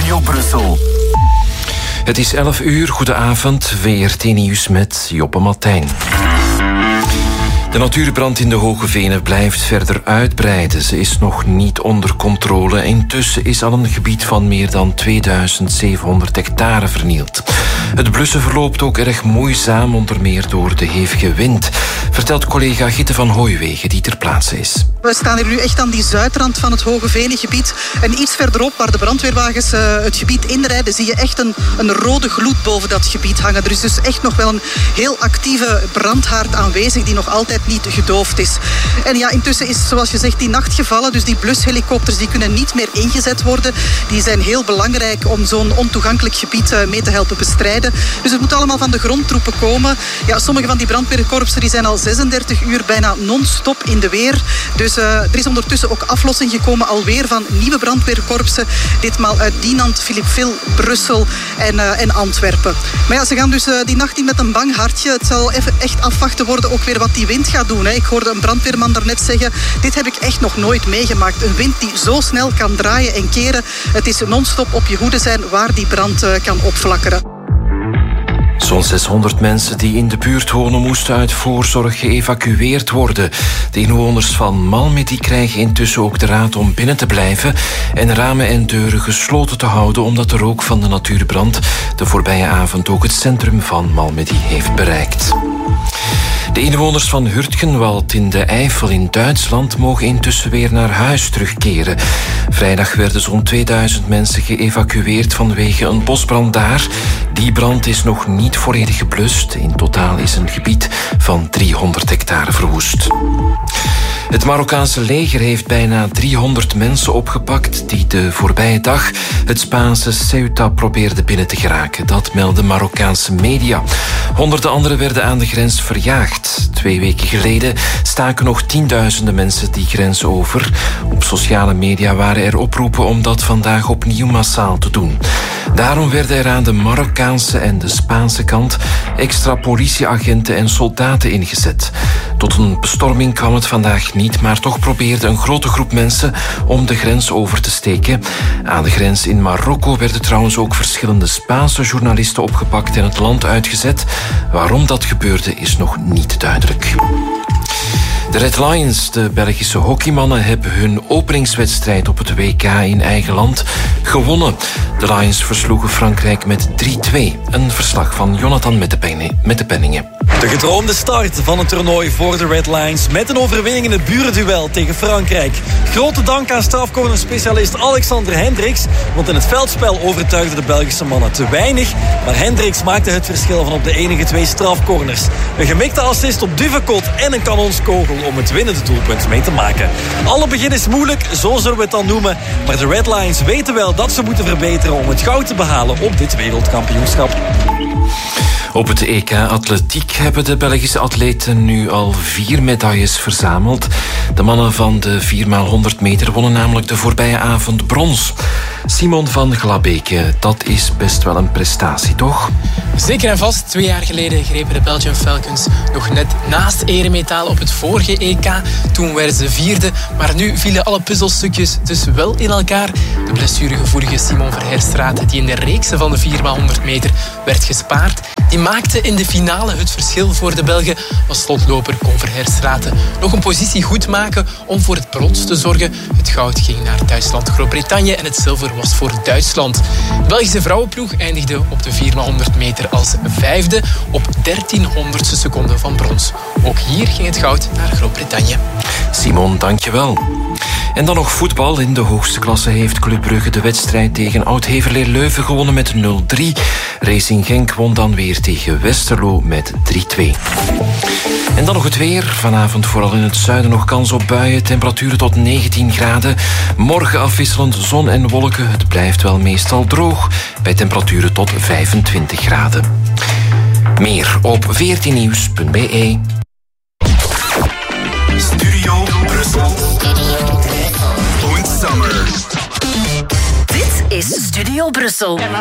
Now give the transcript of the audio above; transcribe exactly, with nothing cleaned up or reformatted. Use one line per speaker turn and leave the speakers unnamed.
Studio Brussel.
Het is elf uur, goedenavond, V R T Nieuws met Joppe Martijn. De natuurbrand in de Hoge Venen blijft verder uitbreiden. Ze is nog niet onder controle. Intussen is al een gebied van meer dan tweeduizend zevenhonderd hectare vernield. Het blussen verloopt ook erg moeizaam, onder meer door de hevige wind, vertelt collega Gitte van Hooiwegen, die ter plaatse is.
We staan hier nu echt aan die zuidrand van het Hoge Venengebied. En iets verderop, waar de brandweerwagens uh, het gebied inrijden, zie je echt een, een rode gloed boven dat gebied hangen. Er is dus echt nog wel een heel actieve brandhaard aanwezig die nog altijd niet gedoofd is. En ja, intussen is, zoals je zegt, die nacht gevallen. Dus die blushelikopters die kunnen niet meer ingezet worden. Die zijn heel belangrijk om zo'n ontoegankelijk gebied uh, mee te helpen bestrijden. Dus het moet allemaal van de grondtroepen komen. Ja, sommige van die brandweerkorpsen die zijn al zesendertig uur bijna non-stop in de weer. Dus uh, er is ondertussen ook aflossing gekomen alweer van nieuwe brandweerkorpsen. Ditmaal uit Dinant, Philippeville, Brussel en, uh, en Antwerpen. Maar ja, ze gaan dus uh, die nacht niet met een bang hartje. Het zal even echt afwachten worden ook weer wat die wind gaat doen. Hè. Ik hoorde een brandweerman daarnet zeggen, dit heb ik echt nog nooit meegemaakt. Een wind die zo snel kan draaien en keren. Het is non-stop op je hoede zijn waar die brand uh, kan opflakkeren.
Zo'n zeshonderd mensen die in de buurt wonen moesten uit voorzorg geëvacueerd worden. De inwoners van Malmedy krijgen intussen ook de raad om binnen te blijven en ramen en deuren gesloten te houden omdat de rook van de natuurbrand de voorbije avond ook het centrum van Malmedy heeft bereikt. De inwoners van Hurtgenwald in de Eifel in Duitsland mogen intussen weer naar huis terugkeren. Vrijdag werden zo'n tweeduizend mensen geëvacueerd vanwege een bosbrand daar. Die brand is nog niet volledig geblust. In totaal is een gebied van driehonderd hectare verwoest. Het Marokkaanse leger heeft bijna driehonderd mensen opgepakt die de voorbije dag het Spaanse Ceuta probeerden binnen te geraken. Dat melden Marokkaanse media. Honderden anderen werden aan de grens verjaagd. Twee weken geleden staken nog tienduizenden mensen die grens over. Op sociale media waren er oproepen om dat vandaag opnieuw massaal te doen. Daarom werden er aan de Marokkaanse en de Spaanse kant extra politieagenten en soldaten ingezet. Tot een bestorming kwam het vandaag niet, maar toch probeerde een grote groep mensen om de grens over te steken. Aan de grens in Marokko werden trouwens ook verschillende Spaanse journalisten opgepakt en het land uitgezet. Waarom dat gebeurde is nog niet duidelijk. De Red Lions, de Belgische hockeymannen, hebben hun openingswedstrijd op het W K in eigen land gewonnen. De Lions versloegen Frankrijk met drie twee. Een verslag van Jonathan met de Penningen.
De gedroomde start van het toernooi voor de Red Lions met een overwinning in het burenduel tegen Frankrijk. Grote dank aan strafcornerspecialist Alexander Hendricks, want in het veldspel overtuigden de Belgische mannen te weinig, maar Hendricks maakte het verschil van op de enige twee strafcorners. Een gemikte assist op Duvekot en een kanonskogel om het winnende doelpunt mee te maken. Alle begin is moeilijk, zo zullen we het dan noemen, maar de Red Lions weten wel dat ze moeten verbeteren om het goud te behalen op dit wereldkampioenschap.
Op het E K Atletiek hebben de Belgische atleten nu al vier medailles verzameld. De mannen van de vier maal honderd meter wonnen namelijk de voorbije avond brons. Simon van Glabeke, dat is best wel een prestatie, toch?
Zeker en vast. Twee jaar geleden grepen de Belgian Falcons nog net naast eremetaal op het vorige E K. Toen werden ze vierde, maar nu vielen alle puzzelstukjes dus wel in elkaar. De blessuregevoelige Simon Verherstraat, die in de reeks van de vier maal honderd meter werd gespaard, die maakte in de finale het verschil voor de Belgen. Als slotloper kon Verherstraat nog een positie goed maken om voor het brons te zorgen. Het goud ging naar Duitsland, Groot-Brittannië en het zilver was voor Duitsland. De Belgische vrouwenploeg eindigde op de vier maal honderd meter als vijfde op dertienhonderdste seconde van brons. Ook hier ging het goud naar Groot-Brittannië.
Simon, dankjewel. En dan nog voetbal. In de hoogste klasse heeft Club Brugge de wedstrijd tegen Oud-Heverlee Leuven gewonnen met nul drie. Racing Genk won dan weer tegen Westerlo met drie twee. En dan nog het weer. Vanavond vooral in het zuiden nog kans op buien. Temperaturen tot negentien graden. Morgen afwisselend zon en wolken. Het blijft wel meestal droog. Bij temperaturen tot vijfentwintig graden. Meer op v r t nieuws punt b e.
Studio Brussel. Summer.
Dit is Studio Brussel.